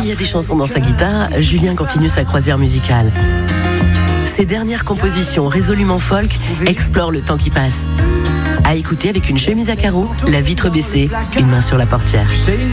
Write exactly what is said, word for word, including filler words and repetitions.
qu'il y a des chansons dans sa guitare, Julien continue sa croisière musicale. Ses dernières compositions résolument folk explorent le temps qui passe. À écouter avec une chemise à carreaux, la vitre baissée, une main sur la portière.